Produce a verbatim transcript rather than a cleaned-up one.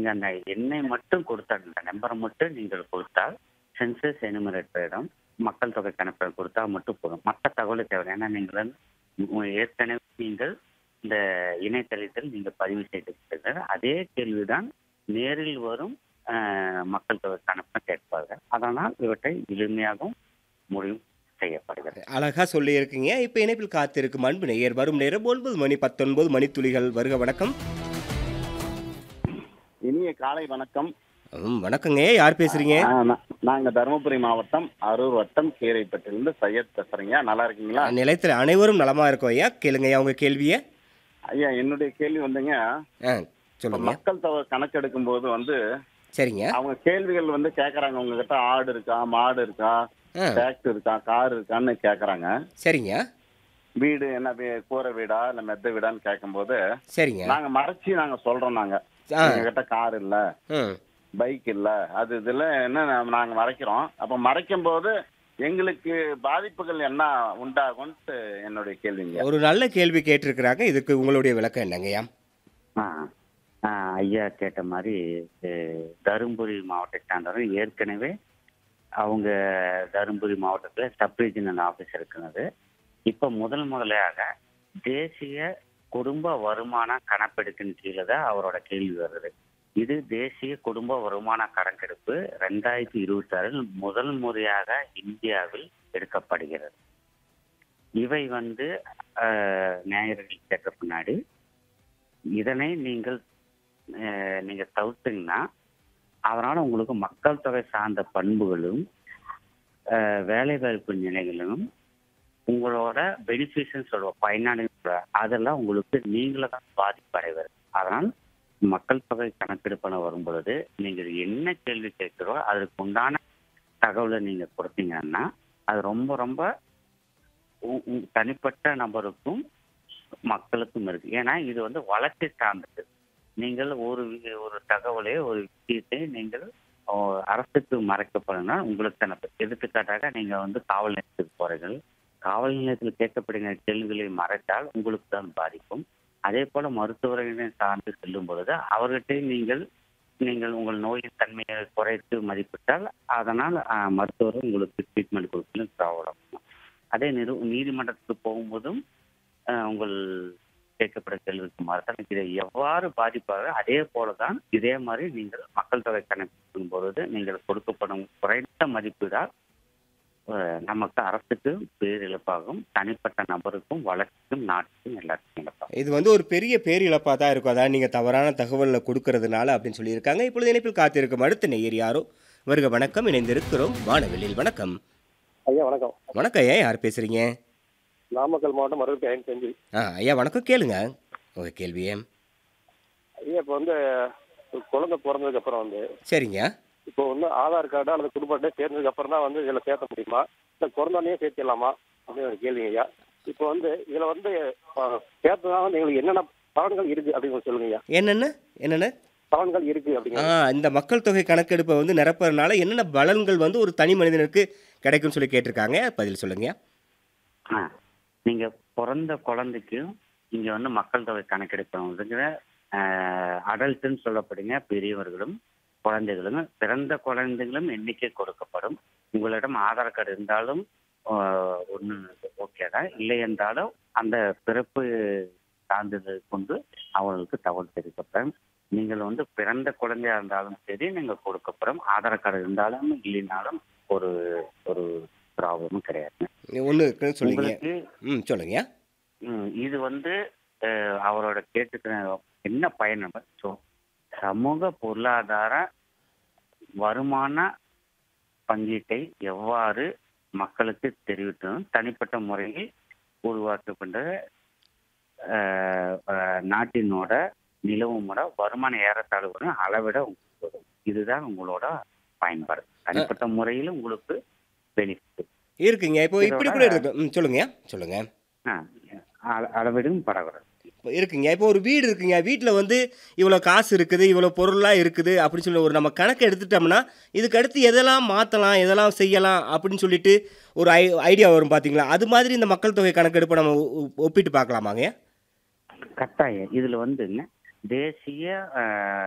நீங்க அந்த எண்ணை மட்டும் கொடுத்தால், அந்த நம்பரை மட்டும் நீங்கள் கொடுத்தால் சென்சஸ் எனுமரேட்டரிடம் மக்கள் தொகை கணக்கெடுப்பு கொடுத்தா மட்டும் போதும். மற்ற தகவல் தேவை. ஏன்னா நீங்கள் வந்து உ- ஏற்கனவே நீங்கள் இந்த இணையதளத்தில் நீங்க பதிவு செய்திருக்கிறீர்கள். அதே கேள்விதான் நேரில் வரும் அஹ், மக்கள் தொகை கணக்கு கேட்பார்கள். அதனால் இவற்றை எளிமையாகவும் முடிவு செய்யப்படுகிறது. அழகா சொல்லியிருக்கீங்க. இப்ப இணைப்பில் காத்திருக்கும் அன்பு நேயர் வரும் நேரம் ஒன்பது மணி பத்தொன்பது மணித்துளிகள். வருக வணக்கம். இனிய காலை வணக்கம். ம், வணக்கங்க. யார் பேசுறீங்க? ஆ, நா- நாங்க தருமபுரி மாவட்டம் அரூர் வட்டம் கீரைப்பட்டிலிருந்து சையத் பேசுறீங்க. நல்லா இருக்கீங்களா? நிலையத்தில் அனைவரும் நலமா இருக்கோம் ஐயா. கேளுங்கய்யா உங்க கேள்வியை. ஐயா, என்னுடைய கேள்வி வந்துங்க, ஆ, சொல்லுங்க. மக்கள் தொகை கணக்கெடுக்கும் போது வந்து சரிங்க. அவங்க கேள்விகள் வந்து கேக்குறாங்க. உங்ககிட்ட ஆடு இருக்கா, மாடு இருக்கா, ஆ, டிராக்டர் இருக்கா, கார் இருக்கான்னு கேக்குறாங்க. சரிங்க. வீடு என்ன வீ- கூரை வீடா இல்ல மெத்த வீடான்னு கேட்கும்போது சரிங்க. நாங்க மறைச்சு நாங்க சொல்றோம். நாங்க ஆ, எங்ககிட்ட கார் இல்ல, ம், பைக் இல்ல, அது இதுல என்ன நா- நாங்க மறைக்கிறோம். அப்ப மறைக்கும் போது எங்களுக்கு பாதிப்புகள் என்ன உண்டாகும்ட்டு என்னுடைய கேள்விங்க. ஒரு நல்ல கேள்வி கேட்டிருக்கிறாங்க. இதுக்கு உங்களுடைய விளக்கம் என்னங்கய்யா? ஆ, ஆ, ஐயா கேட்ட மாதிரி அஹ், தருமபுரி மாவட்டத்தை சார்ந்தவர்கள் ஏற்கனவே அவங்க தருமபுரி மாவட்டத்தில் சப் ரீஜனல் ஆஃபீஸ் இருக்கிறது. இப்போ முதல் முதலாக தேசிய குடும்ப வருமான கணக்கெடுப்பின் கீழே தான் அவரோட கேள்வி வருது. இது தேசிய குடும்ப வருமான கணக்கெடுப்பு ரெண்டாயிரத்தி இருபத்தி ஆறில் முதல் முறையாக இந்தியாவில் எடுக்கப்படுகிறது. இவை வந்து அஹ், நேயர்கள் கேட்ட பின்னாடி இதனை நீங்கள் அஹ், நீங்க தவிர்த்தீங்கன்னா அதனால உங்களுக்கு மக்கள் தொகை சார்ந்த பண்புகளும் அஹ், வேலைவாய்ப்பு நிலைகளும் உங்களோட பெனிஃபிஷியல் சொல்லுவோம் பயனாளிகளோட அதெல்லாம் உங்களுக்கு நீங்களே தான் பாதிப்படைவது. அதனால் மக்கள் தொகை கணக்கெடுப்பன வரும் பொழுது நீங்கள் என்ன கேள்வி கேட்கிறோ அதற்கு உண்டான தகவலை நீங்க கொடுத்தீங்கன்னா அது ரொம்ப ரொம்ப உ- உ- தனிப்பட்ட நபருக்கும் மக்களுக்கும் இருக்கு. ஏன்னா இது வந்து வளர்ச்சி சார்ந்தது. நீங்கள் ஒரு வி- ஒரு தகவலை ஒரு விஷயத்தை நீங்கள் ஓ, அரசுக்கு மறைக்கப்படுனா உங்களுக்கு தானே. எடுத்துக்காட்டாக நீங்க வந்து காவல் நிலையத்துக்கு போறீர்கள். காவல் நிலையத்தில் கேட்கப்படுகிற கேள்விகளை மறைத்தால் உங்களுக்கு தான் பாதிக்கும். அதே போல மருத்துவர்களை சார்ந்து செல்லும் பொழுது அவர்கிட்ட நீங்கள் நீங்கள் உங்கள் நோயின் தன்மையை குறைத்து மதிப்பிட்டால் அதனால் அஹ், மருத்துவர் உங்களுக்கு ட்ரீட்மெண்ட் கொடுக்கணும் ப்ராப்ளம். அதே நிறு நீதிமன்றத்துக்கு போகும்போதும் அஹ், உங்கள் கேட்கப்பட கேள்விக்கு மறுத்தால் இதை எவ்வாறு பாதிப்பாக அதே போலதான் இதே மாதிரி நீங்கள் மக்கள் தொகை கணக்கெடுக்கும் பொழுது நீங்கள் கொடுக்கப்படும் குறைந்த மதிப்பீடால் அஹ், நமக்கு அரசுக்கு பேரிழப்பாகும், தனிப்பட்ட நபருக்கும் வளர்ச்சிக்கும் நாட்டுக்கும் எல்லாத்துக்கும் இழப்பாகும். இது வந்து ஒரு பெரிய பேரிழப்பாக தான் இருக்கும். அதான் நீங்கள் தவறான தகவலை கொடுக்கறதுனால அப்படின்னு சொல்லியிருக்காங்க. இப்பொழுது இணைப்பில் காத்திருக்கும் அடுத்த நேயர் யாரோ. வருக வணக்கம். இணைந்திருக்கிறோம் வானவெளியில். வணக்கம். ஐயா வணக்கம். வணக்கம் ஐயா. யார் பேசுறீங்க? நாமக்கல் மாவட்டம் மருவத்தி ஐந்து செஞ்சு. ஆ, ஐயா வணக்கம். கேளுங்க உங்க கேள்வியே. ஐயா இப்போ வந்து ஒரு குழந்தை பிறந்ததுக்கு அப்புறம் வந்து சரிங்க. இப்போ வந்து ஆதார் கார்டு அல்லது குடும்ப அட்டை சேர்ந்ததுக்கு அப்புறம் தான் வந்து இதில் சேர்த்த முடியுமா, இல்லை பிறந்தோடனே சேர்த்திடலாமா அப்படின்னு ஒரு கேள்விங்க ஐயா. இப்போ வந்து இதில் வந்து சேர்த்ததான் வந்து எங்களுக்கு என்னென்ன பலன்கள் இருக்கு அப்படின்னு சொல்லுங்க ஐயா. என்னென்ன என்னென்ன பலன்கள் இருக்கு ஆ, அப்படிங்க. இந்த மக்கள் தொகை கணக்கெடுப்பை வந்து நிரப்புறதுனால என்னென்ன பலன்கள் வந்து ஒரு தனி மனிதனுக்கு கிடைக்கும்னு சொல்லி கேட்டிருக்காங்க. பதில் சொல்லுங்க. ஆ, நீங்க பிறந்த குழந்தைக்கும் இங்க வந்து மக்கள் தொகை கணக்கெடுக்கிறவங்க அடல்ட்னு சொல்லப்படுங்க பெரியவர்களும் குழந்தைகளும் பிறந்த குழந்தைகளும் எண்ணிக்கை கொடுக்கப்படும். உங்களிடம் ஆதார் கார்டு இருந்தாலும் ஒன்று ஓகே தான், இல்லை என்றாலும் அந்த பிறப்பு சான்றிதழ் கொண்டு அவர்களுக்கு தகவல் தெரிவிக்கப்படும். நீங்கள் வந்து பிறந்த குழந்தையா இருந்தாலும் சரி நீங்கள் கொடுக்கப்படும். ஆதார் கார்டு இருந்தாலும் இல்லைனாலும் ஒரு ஒரு ப்ராப்ளமும் கிடையாது. ஒன்று இருக்குன்னு சொல்லுங்க. உங்களுக்கு ம், சொல்லுங்க. ம், இது வந்து அஹ், அவரோட கேட்டுக்கிற என்ன பயன் நம்ம சொ- சமூக பொருளாதார வருமான பங்கீட்டை எவ்வாறு மக்களுக்கு தெரிவித்ததும் தனிப்பட்ட முறையில் உருவாக்கப்பட்ட அஹ், அஹ், நாட்டினோட நிலவுமோட வருமான ஏறத்தாழ்வு அளவிட உங்களுக்கு வரும். இதுதான் உங்களோட பயன்பாடு. தனிப்பட்ட முறையில் உங்களுக்கு பெனிஃபிட் இருக்குங்க. இப்போ இப்படி கூட இருக்கு. ம், சொல்லுங்க சொல்லுங்க. அளவிடும் பரவாயில்ல. இப்போ இருக்குங்க. இப்போ ஒரு வீடு இருக்குங்க. வீட்டில் வந்து இவ்வளோ காசு இருக்குது, இவ்வளோ பொருளாக இருக்குது அப்படின்னு சொல்லி ஒரு நம்ம கணக்கு எடுத்துட்டோம்னா இதுக்கு அடுத்து எதெல்லாம் மாற்றலாம், எதெல்லாம் செய்யலாம் அப்படின்னு சொல்லிட்டு ஒரு ஐ ஐடியா வரும் பார்த்தீங்களா? அது மாதிரி இந்த மக்கள் தொகை கணக்கெடுப்பை நம்ம ஒ- ஒ- ஒப்பிட்டு பார்க்கலாமாங்க? கட்டாயம் இதுல வந்துங்க தேசிய அஹ்,